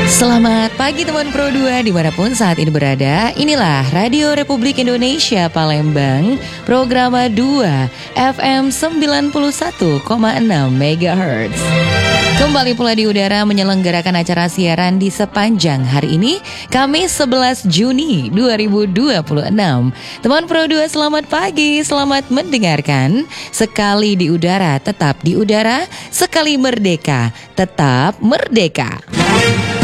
Selamat pagi teman Pro 2 dimanapun saat ini berada. Inilah Radio Republik Indonesia Palembang, Programa 2 FM 91,6 MHz. Kembali pula di udara menyelenggarakan acara siaran di sepanjang hari ini, Kamis 11 Juni 2026. Teman Pro 2 selamat pagi, selamat mendengarkan. Sekali di udara, tetap di udara. Sekali merdeka, tetap merdeka.